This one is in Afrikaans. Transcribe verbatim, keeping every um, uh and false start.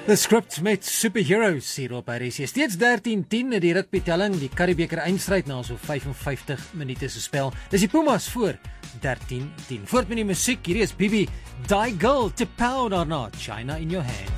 The Script met Superheroes hier op R S C. Steeds dertien tien in die rugbytelling, die Currie-beker eindstryd na so vyf-en-vyftig minute se spel. Dis die Pumas voor dertien tien. Voort met die musiek, hierdie is Bibi, Die Girl, to pound or not, China in your hand.